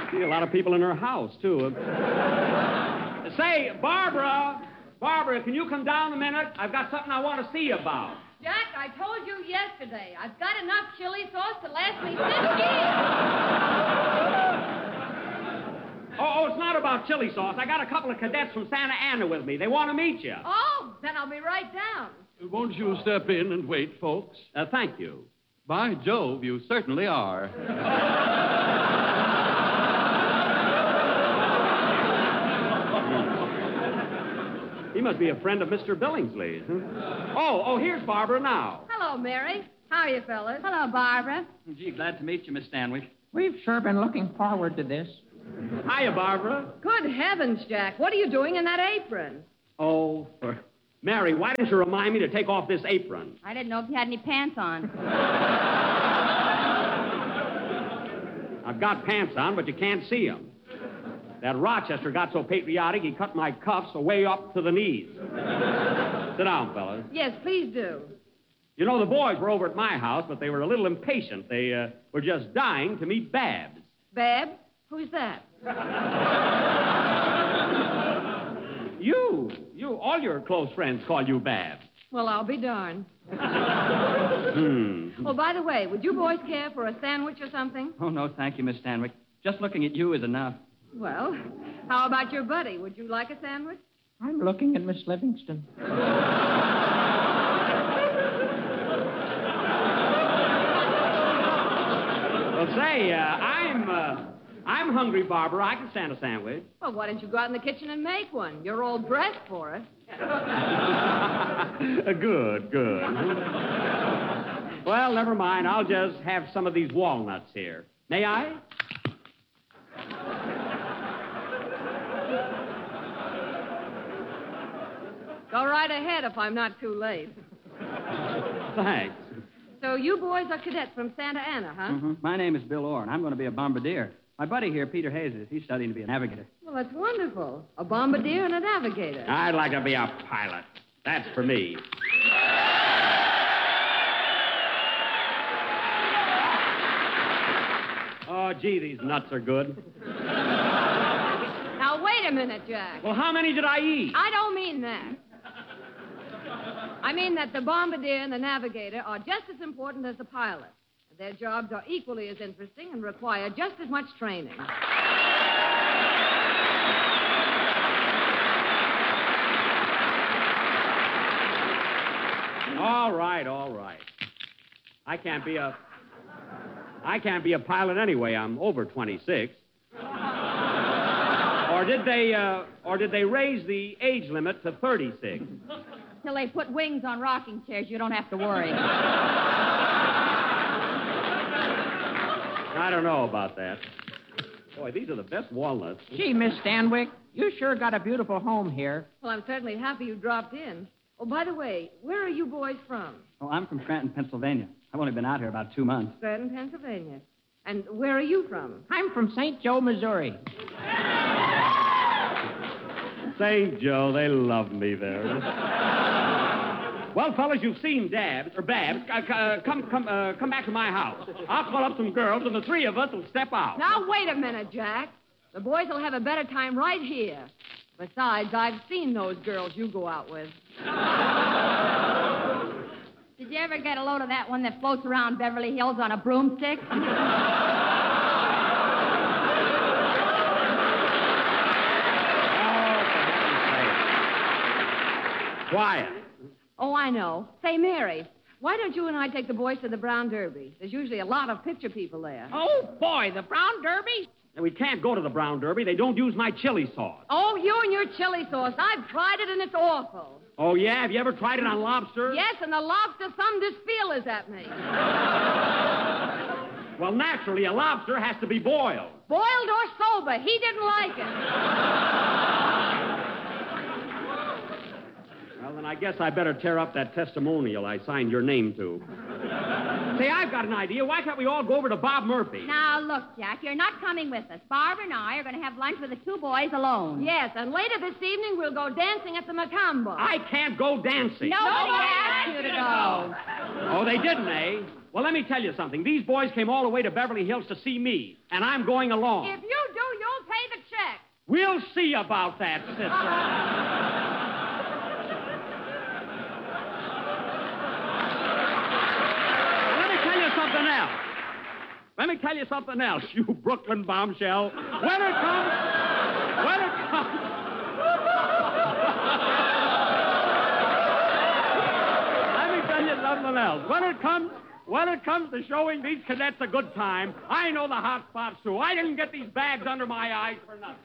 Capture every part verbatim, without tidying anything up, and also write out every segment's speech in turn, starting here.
See a lot of people in her house, too. Say, Barbara, Barbara, can you come down a minute? I've got something I want to see you about. Jack, I told you yesterday, I've got enough chili sauce to last me six years. Oh, oh, it's not about chili sauce. I got a couple of cadets from Santa Ana with me. They want to meet you. Oh, then I'll be right down. Won't you step in and wait, folks? Uh, thank you. By Jove, you certainly are. He must be a friend of Mister Billingsley's. Huh? Oh, oh, here's Barbara now. Hello, Mary. How are you, fellas? Hello, Barbara. Gee, glad to meet you, Miss Stanwyck. We've sure been looking forward to this. Hiya, Barbara. Good heavens, Jack. What are you doing in that apron? Oh, for... Mary, why didn't you remind me to take off this apron? I didn't know if you had any pants on. I've got pants on, but you can't see them. That Rochester got so patriotic, he cut my cuffs away up to the knees. Sit down, fellas. Yes, please do. You know, the boys were over at my house, but they were a little impatient. They uh, were just dying to meet Babs. Babs? Who's that? You. You. All your close friends call you Babs. Well, I'll be darned. Hmm. Oh, by the way, would you boys care for a sandwich or something? Oh, no, thank you, Miss Stanwyck. Just looking at you is enough. Well, how about your buddy? Would you like a sandwich? I'm looking at Miss Livingston. Well, say, uh, I'm, uh, I'm hungry, Barbara. I can stand a sandwich. Well, why don't you go out in the kitchen and make one? You're all dressed for it. Good, good. Well, never mind. I'll just have some of these walnuts here. May I? Go right ahead if I'm not too late. Thanks. So you boys are cadets from Santa Ana, huh? Mm-hmm. My name is Bill Orr, and I'm going to be a bombardier. My buddy here, Peter Hayes, is. He's studying to be a navigator. Well, that's wonderful. A bombardier and a navigator. I'd like to be a pilot. That's for me. Oh, gee, these nuts are good. Now, wait a minute, Jack. Well, how many did I eat? I don't mean that. I mean that the bombardier and the navigator are just as important as the pilot. Their jobs are equally as interesting and require just as much training. All right, all right. I can't be a... I can't be a pilot anyway. I'm over twenty-six. Or did they, uh, or did they raise the age limit to thirty-six? Till they put wings on rocking chairs, you don't have to worry. I don't know about that. Boy, these are the best walnuts. Gee, Miss Stanwyck, you sure got a beautiful home here. Well, I'm certainly happy you dropped in. Oh, by the way, where are you boys from? Oh, I'm from Scranton, Pennsylvania. I've only been out here about two months. Scranton, Pennsylvania. And where are you from? I'm from Saint Joe, Missouri. Saint Joe, they love me there. Well, fellas, you've seen Dabs, or Babs. Uh, uh, come come, uh, come back to my house. I'll call up some girls, and the three of us will step out. Now, wait a minute, Jack. The boys will have a better time right here. Besides, I've seen those girls you go out with. Did you ever get a load of that one that floats around Beverly Hills on a broomstick? Quiet. Oh, I know. Say, Mary, why don't you and I take the boys to the Brown Derby? There's usually a lot of picture people there. Oh, boy, the Brown Derby? We can't go to the Brown Derby. They don't use my chili sauce. Oh, you and your chili sauce. I've tried it, and it's awful. Oh, yeah? Have you ever tried it on lobster? Yes, and the lobster thumbed his feelers at me. Well, naturally, a lobster has to be boiled. Boiled or sober. He didn't like it. Well, then I guess I better tear up that testimonial I signed your name to. Say, I've got an idea. Why can't we all go over to Bob Murphy? Now, look, Jack, you're not coming with us. Barbara and I are going to have lunch with the two boys alone. Yes, and later this evening we'll go dancing at the Macambo. I can't go dancing. Nobody asked you to go. Oh, they didn't, eh? Well, let me tell you something. These boys came all the way to Beverly Hills to see me, and I'm going along. If you do We'll see about that, sister. Let me tell you something else. Let me tell you something else, you Brooklyn bombshell. When it comes, when it comes. Let me tell you something else. When it comes, when it comes to showing these cadets a good time, I know the hot spots too. I didn't get these bags under my eyes for nothing.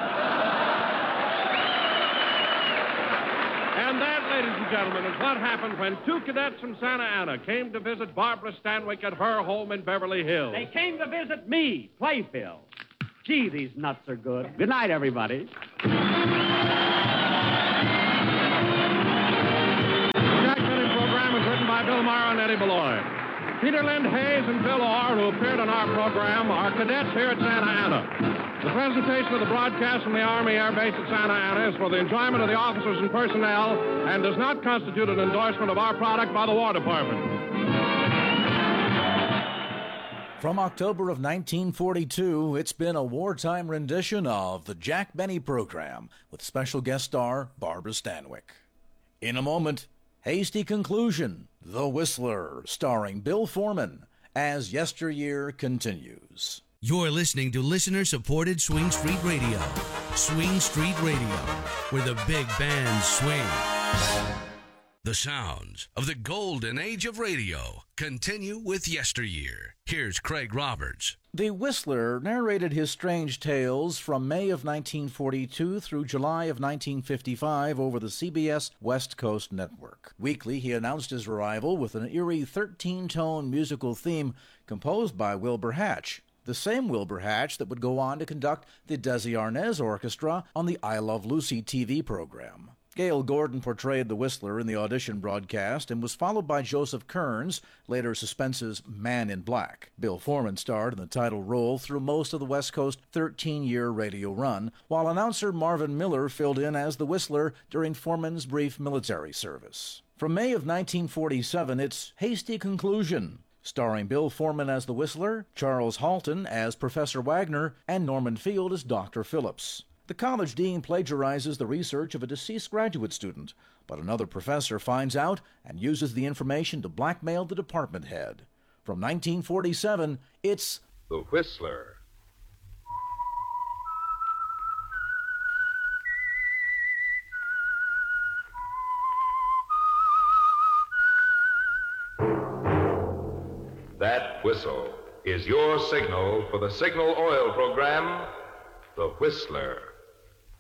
And that, ladies and gentlemen, is what happened when two cadets from Santa Ana came to visit Barbara Stanwyck at her home in Beverly Hills. They came to visit me, Playfield. Gee, these nuts are good. Good night, everybody. The Jack Benny program is written by Bill Maher and Eddie Beloit. Peter Lind Hayes and Bill Orr, who appeared on our program, are cadets here at Santa Ana. The presentation of the broadcast from the Army Air Base at Santa Ana is for the enjoyment of the officers and personnel and does not constitute an endorsement of our product by the War Department. From October of nineteen forty-two, it's been a wartime rendition of the Jack Benny program with special guest star Barbara Stanwyck. In a moment, Hasty Conclusion, The Whistler, starring Bill Foreman, as yesteryear continues. You're listening to listener-supported Swing Street Radio. Swing Street Radio, where the big bands swing. The sounds of the golden age of radio continue with yesteryear. Here's Craig Roberts. The Whistler narrated his strange tales from May of nineteen forty-two through July of nineteen fifty-five over the C B S West Coast Network. Weekly, he announced his arrival with an eerie thirteen-tone musical theme composed by Wilbur Hatch, the same Wilbur Hatch that would go on to conduct the Desi Arnaz Orchestra on the I Love Lucy T V program. Gail Gordon portrayed the Whistler in the audition broadcast and was followed by Joseph Kearns, later Suspense's Man in Black. Bill Foreman starred in the title role through most of the West Coast thirteen-year radio run, while announcer Marvin Miller filled in as the Whistler during Foreman's brief military service. From May of nineteen forty-seven, it's Hasty Conclusion, starring Bill Foreman as the Whistler, Charles Halton as Professor Wagner, and Norman Field as Doctor Phillips. The college dean plagiarizes the research of a deceased graduate student, but another professor finds out and uses the information to blackmail the department head. From nineteen forty-seven, it's The Whistler. That whistle is your signal for the Signal Oil program, The Whistler.